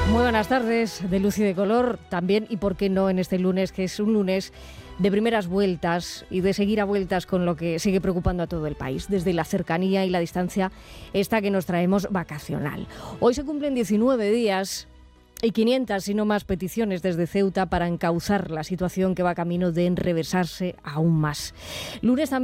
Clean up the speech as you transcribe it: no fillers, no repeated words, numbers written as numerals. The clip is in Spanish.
Muy buenas tardes, de luz y de color también, y por qué no en este lunes, que es un lunes de primeras vueltas y de seguir a vueltas con lo que sigue preocupando a todo el país, desde la cercanía y la distancia esta que nos traemos vacacional. Hoy se cumplen 19 días y 500, si no más, peticiones desde Ceuta para encauzar la situación que va camino de enrevesarse aún más. Lunes también